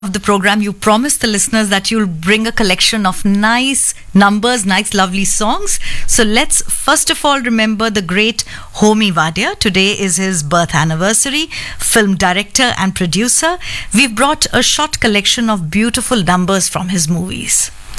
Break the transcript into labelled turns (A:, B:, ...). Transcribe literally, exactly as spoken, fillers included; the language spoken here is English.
A: Of the program, you promised the listeners that you'll bring a collection of nice numbers, nice, lovely songs. So let's first of all remember the great Homi Wadia. Today is his birth anniversary, film director and producer. We've brought a short collection of beautiful numbers from his movies.